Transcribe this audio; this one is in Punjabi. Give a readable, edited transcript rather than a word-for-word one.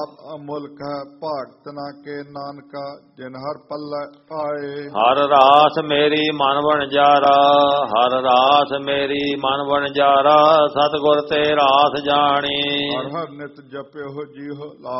ਅਮੁਲਕ ਹੈ ਭਾਗਤ ਨਾ ਕੇ ਨਾਨਕਾ ਜਿਨ ਹਰ ਪੱਲੇ ਆਏ। ਹਰ ਰਾਸ ਮੇਰੀ ਮਨ ਵਣਜਾਰਾ, ਹਰ ਰਾਸ ਮੇਰੀ ਮਨ ਵਣਜਾਰਾ, ਸਤਿਗੁਰ ਤੇ ਰਾਸ ਜਾਣੀ। ਹਰ ਹਰ ਨਿਤ ਜਪਿਓ ਜੀਓ